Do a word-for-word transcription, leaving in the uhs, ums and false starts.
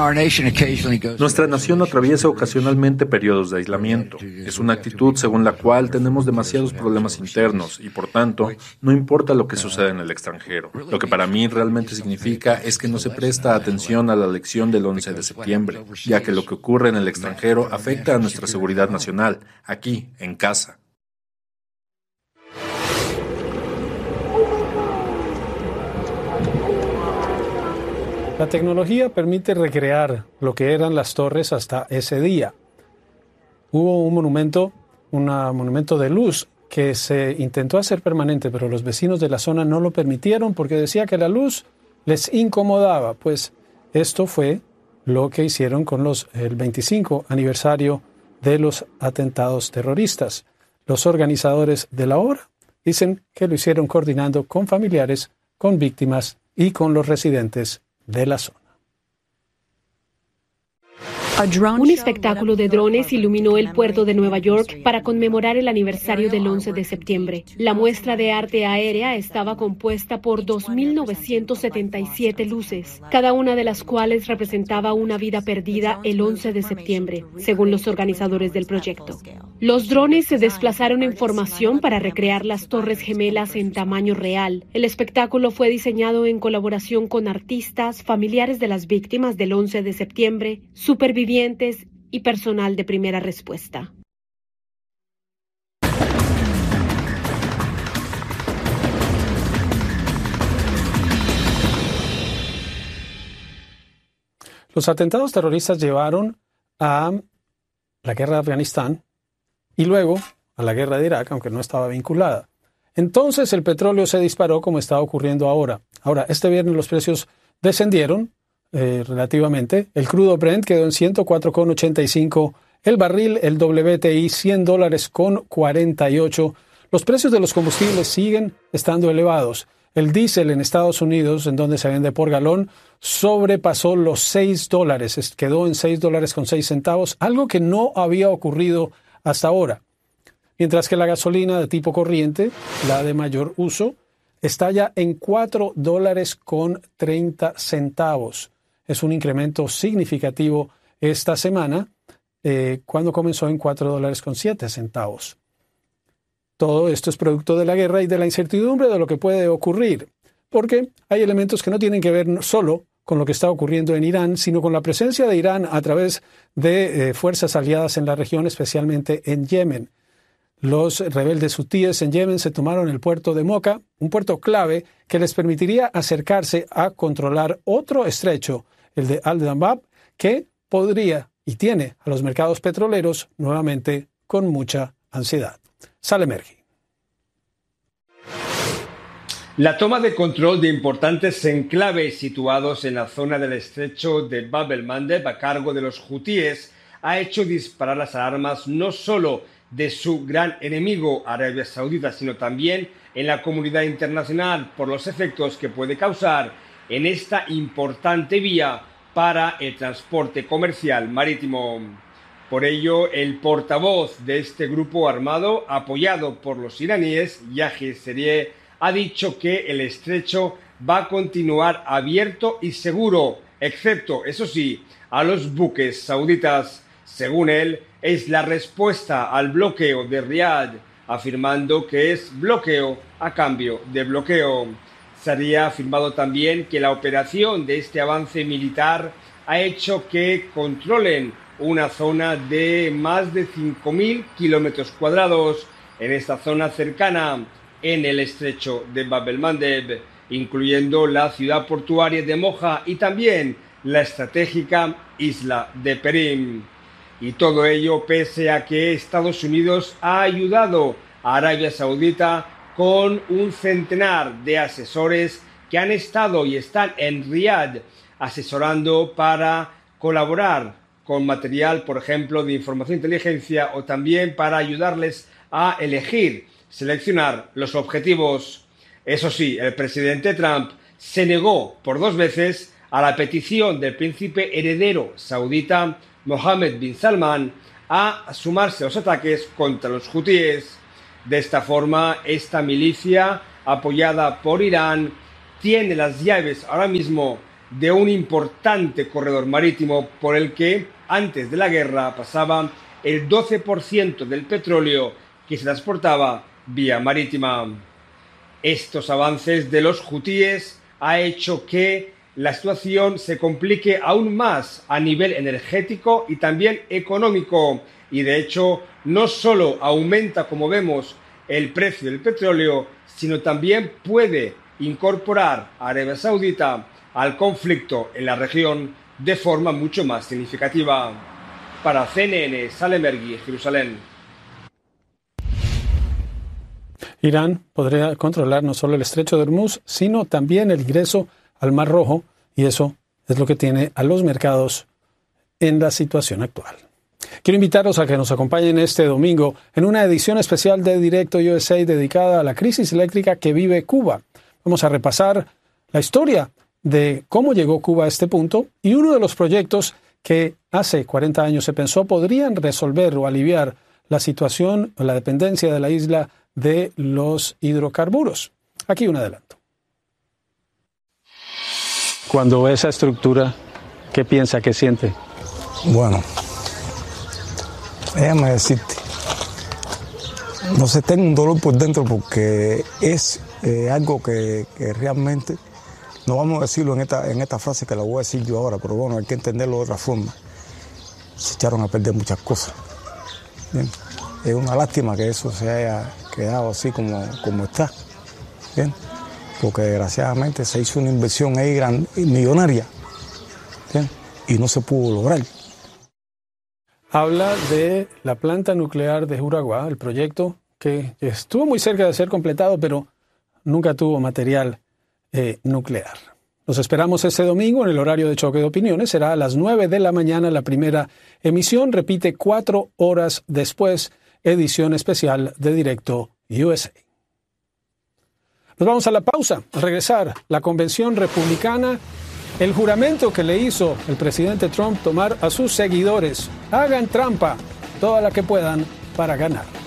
Nuestra nación atraviesa ocasionalmente periodos de aislamiento. Es una actitud según la cual tenemos demasiados problemas internos y, por tanto, no importa lo que suceda en el extranjero. Lo que para mí realmente significa es que no se presta atención a la lección del once de septiembre, ya que lo que ocurre en el extranjero afecta a nuestra seguridad nacional, aquí, en casa. La tecnología permite recrear lo que eran las torres hasta ese día. Hubo un monumento, un monumento de luz que se intentó hacer permanente, pero los vecinos de la zona no lo permitieron porque decía que la luz les incomodaba. Pues esto fue lo que hicieron con los, el veinticinco aniversario de los atentados terroristas. Los organizadores de la obra dicen que lo hicieron coordinando con familiares, con víctimas y con los residentes de la zona. Un espectáculo de drones iluminó el puerto de Nueva York para conmemorar el aniversario del once de septiembre. La muestra de arte aérea estaba compuesta por dos mil novecientos setenta y siete luces, cada una de las cuales representaba una vida perdida el once de septiembre, según los organizadores del proyecto. Los drones se desplazaron en formación para recrear las Torres Gemelas en tamaño real. El espectáculo fue diseñado en colaboración con artistas, familiares de las víctimas del once de septiembre, supervivientes y personal de primera respuesta. Los atentados terroristas llevaron a la guerra de Afganistán y luego a la guerra de Irak, aunque no estaba vinculada. Entonces el petróleo se disparó como está ocurriendo ahora. Ahora, este viernes los precios descendieron Eh, relativamente. El crudo Brent quedó en ciento cuatro con ochenta y cinco, el barril, el W T I, cien dólares con cuarenta y ocho. Los precios de los combustibles siguen estando elevados. El diésel en Estados Unidos, en donde se vende por galón, sobrepasó los seis dólares, quedó en seis dólares con seis centavos, algo que no había ocurrido hasta ahora. Mientras que la gasolina de tipo corriente, la de mayor uso, está ya en cuatro dólares con treinta centavos. Es un incremento significativo esta semana, eh, cuando comenzó en cuatro dólares con siete centavos. Todo esto es producto de la guerra y de la incertidumbre de lo que puede ocurrir, porque hay elementos que no tienen que ver solo con lo que está ocurriendo en Irán, sino con la presencia de Irán a través de eh, fuerzas aliadas en la región, especialmente en Yemen. Los rebeldes hutíes en Yemen se tomaron el puerto de Mocha, un puerto clave que les permitiría acercarse a controlar otro estrecho, el de Al-Damab, que podría y tiene a los mercados petroleros nuevamente con mucha ansiedad. Sale Mergui. La toma de control de importantes enclaves situados en la zona del estrecho de Bab el-Mandeb a cargo de los hutíes ha hecho disparar las alarmas no solo de su gran enemigo Arabia Saudita, sino también en la comunidad internacional por los efectos que puede causar en esta importante vía para el transporte comercial marítimo. Por ello, el portavoz de este grupo armado, apoyado por los iraníes, Yahya Serey, ha dicho que el estrecho va a continuar abierto y seguro, excepto, eso sí, a los buques sauditas. Según él, es la respuesta al bloqueo de Riad, afirmando que es bloqueo a cambio de bloqueo. Serey ha afirmado también que la operación de este avance militar ha hecho que controlen una zona de más de cinco mil kilómetros cuadrados en esta zona cercana en el estrecho de Bab el-Mandeb, incluyendo la ciudad portuaria de Moja y también la estratégica isla de Perim. Y todo ello pese a que Estados Unidos ha ayudado a Arabia Saudita con un centenar de asesores que han estado y están en Riad asesorando para colaborar con material, por ejemplo, de información e inteligencia o también para ayudarles a elegir, seleccionar los objetivos. Eso sí, el presidente Trump se negó por dos veces a la petición del príncipe heredero saudita Mohammed bin Salman a sumarse a los ataques contra los hutíes. De esta forma, esta milicia, apoyada por Irán, tiene las llaves ahora mismo de un importante corredor marítimo por el que antes de la guerra pasaba el doce por ciento del petróleo que se transportaba vía marítima. Estos avances de los hutíes ha hecho que la situación se complique aún más a nivel energético y también económico, y de hecho no solo aumenta, como vemos, el precio del petróleo, sino también puede incorporar a Arabia Saudita al conflicto en la región de forma mucho más significativa. Para C N N, Salem Ergui, Jerusalén. Irán podría controlar no solo el estrecho de Hormuz, sino también el ingreso al Mar Rojo, y eso es lo que tiene a los mercados en la situación actual. Quiero invitarlos a que nos acompañen este domingo en una edición especial de Directo U S A dedicada a la crisis eléctrica que vive Cuba. Vamos a repasar la historia de cómo llegó Cuba a este punto y uno de los proyectos que hace cuarenta años se pensó podrían resolver o aliviar la situación o la dependencia de la isla de los hidrocarburos. Aquí un adelanto. Cuando ve esa estructura, ¿qué piensa, qué siente? Bueno, déjame decirte, no sé, tengo un dolor por dentro porque es eh, algo que, que realmente, no vamos a decirlo en esta, en esta frase que la voy a decir yo ahora, pero bueno, hay que entenderlo de otra forma. Se echaron a perder muchas cosas. Bien. Es una lástima que eso se haya quedado así como, como está. Bien. Porque desgraciadamente se hizo una inversión ahí gran, millonaria. Bien. Y no se pudo lograr. Habla de la planta nuclear de Juraguá, el proyecto que estuvo muy cerca de ser completado, pero nunca tuvo material eh, nuclear. Los esperamos este domingo en el horario de Choque de Opiniones. Será a las nueve de la mañana la primera emisión. Repite cuatro horas después, edición especial de Directo U S A. Nos vamos a la pausa. Al regresar, la convención republicana, el juramento que le hizo el presidente Trump tomar a sus seguidores. Hagan trampa, toda la que puedan, para ganar.